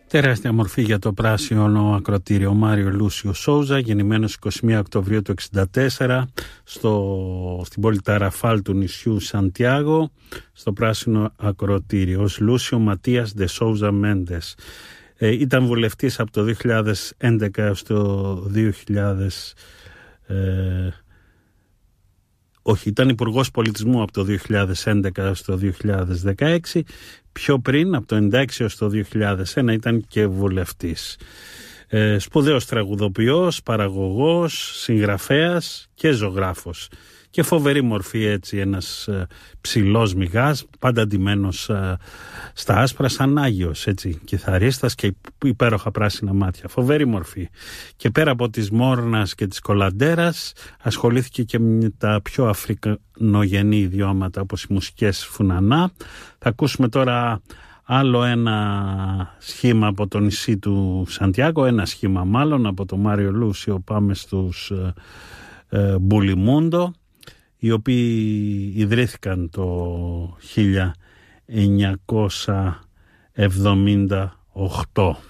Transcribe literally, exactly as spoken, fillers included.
Τεράστια μορφή για το πράσινο ακροτήριο. Ο Μάριο Λούσιο Σόουζα, γεννημένος εικοστή πρώτη Οκτωβρίου του εξήντα τέσσερα στο, στην πόλη Ταραφάλ του νησιού Σαντιάγο, στο πράσινο ακροτήριο, ως Λούσιο Ματίας Ντε Σόουζα Μέντες. Ε, ήταν βουλευτής από το δύο χιλιάδες έντεκα έως το δύο χιλιάδες... Ε, όχι, ήταν υπουργός πολιτισμού από το δύο χιλιάδες έντεκα έως το δύο χιλιάδες δεκαέξι. Πιο πριν, από το ενενήντα έξι έως το δύο χιλιάδες ένα, ήταν και βουλευτής. Ε, σπουδαίος τραγουδοποιός, παραγωγός, συγγραφέας και ζωγράφος. Και φοβερή μορφή, έτσι, ένας ε, ψηλός μυγάς, πάντα ντυμένος ε, στα άσπρα σαν Άγιος, έτσι, κιθαρίστας και υπέροχα πράσινα μάτια. Φοβερή μορφή. Και πέρα από της Μόρνας και της Κολαντέρας, ασχολήθηκε και με τα πιο αφρικανογενή ιδιώματα, όπως οι μουσικές φουνανά. Θα ακούσουμε τώρα άλλο ένα σχήμα από το νησί του Σαντιάγκο, ένα σχήμα μάλλον από το Μάριο Λούσιο. Πάμε στους ε, ε, Μπουλιμούντο, οι οποίοι ιδρύθηκαν το χίλια εννιακόσια εβδομήντα οκτώ.